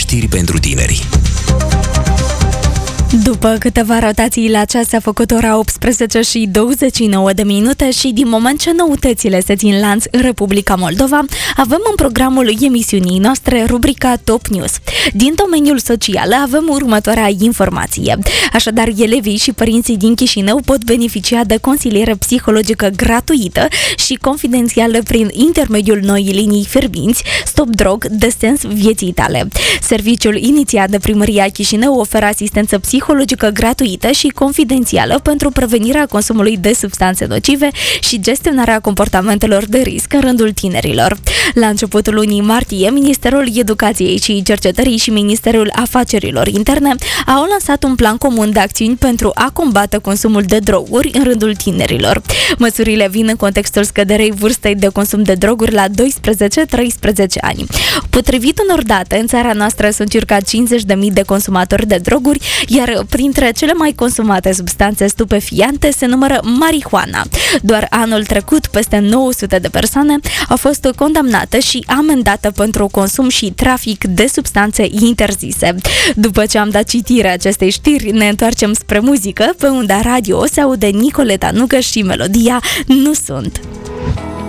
știri pentru tineri. După câteva rotații la ceas a făcut ora 18 și 29 de minute și din moment ce noutățile se țin lanț în Republica Moldova, avem în programul emisiunii noastre rubrica Top News. Din domeniul social avem următoarea informație. Așadar, elevii și părinții din Chișinău pot beneficia de consiliere psihologică gratuită și confidențială prin intermediul noii linii fierbinți Stop Drog, de sens vieții tale. Serviciul inițiat de Primăria Chișinău oferă asistență psihologică gratuită și confidențială pentru prevenirea consumului de substanțe nocive și gestionarea comportamentelor de risc în rândul tinerilor. La începutul lunii martie, Ministerul Educației și Cercetării și Ministerul Afacerilor Interne au lansat un plan comun de acțiuni pentru a combate consumul de droguri în rândul tinerilor. Măsurile vin în contextul scăderei vârstei de consum de droguri la 12-13 ani. Potrivit unor date, în țara noastră sunt circa 50.000 de consumatori de droguri, iar printre cele mai consumate substanțe stupefiante se numără marihuana. Doar anul trecut, peste 900 de persoane au fost condamnate și amendate pentru consum și trafic de substanțe interzise. După ce am dat citire acestei știri, ne întoarcem spre muzică, pe unda radio se aude Nicoleta Nugă și melodia Nu sunt.